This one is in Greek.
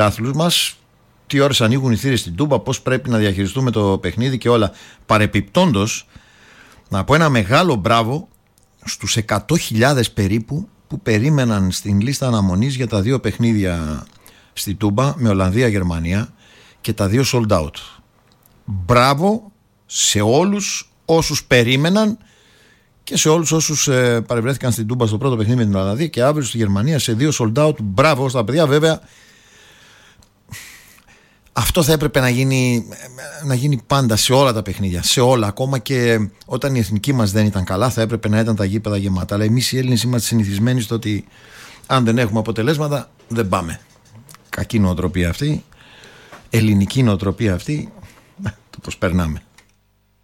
άθλους μας, τι ώρες ανοίγουν οι θύρες στην Τούμπα, πώς πρέπει να διαχειριστούμε το παιχνίδι και όλα. Παρεπιπτόντως, να πω ένα μεγάλο μπράβο στους 100.000 περίπου που περίμεναν στην λίστα αναμονής για τα 2 παιχνίδια στη Τούμπα με Ολλανδία-Γερμανία και τα 2 sold out. Μπράβο σε όλους όσους περίμεναν και σε όλους όσους παρευρέθηκαν στην Τούμπα στο πρώτο παιχνίδι με την Ολλανδία και αύριο στη Γερμανία σε 2 sold out. Μπράβο στα παιδιά. Βέβαια αυτό θα έπρεπε να γίνει πάντα σε όλα τα παιχνίδια, σε όλα, ακόμα και όταν η εθνική μας δεν ήταν καλά θα έπρεπε να ήταν τα γήπεδα γεμάτα. Αλλά εμείς οι Έλληνες είμαστε συνηθισμένοι στο ότι αν δεν έχουμε αποτελέσματα δεν πάμε. Κακή νοοτροπία αυτή, ελληνική νοοτροπία αυτή, το προσπερνάμε.